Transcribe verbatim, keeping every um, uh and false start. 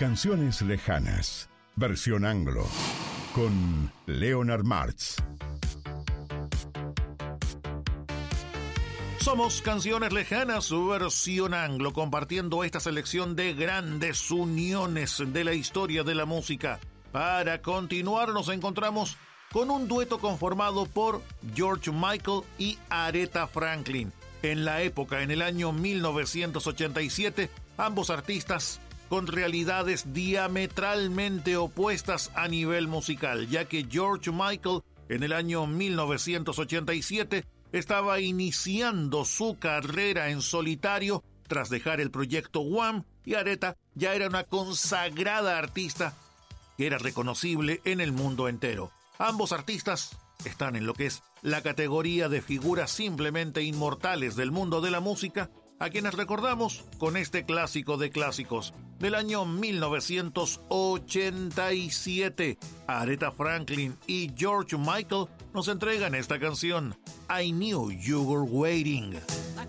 Canciones lejanas, versión anglo, con Leonard Martz. Somos Canciones Lejanas, su versión anglo, compartiendo esta selección de grandes uniones de la historia de la música. Para continuar nos encontramos con un dueto conformado por George Michael y Aretha Franklin. En la época, en el año mil novecientos ochenta y siete, ambos artistas con realidades diametralmente opuestas a nivel musical, ya que George Michael en el año mil novecientos ochenta y siete estaba iniciando su carrera en solitario tras dejar el proyecto Wham, y Aretha ya era una consagrada artista que era reconocible en el mundo entero. Ambos artistas están en lo que es la categoría de figuras simplemente inmortales del mundo de la música, a quienes recordamos con este clásico de clásicos del año mil novecientos ochenta y siete. Aretha Franklin y George Michael nos entregan esta canción, I Knew You Were Waiting. Like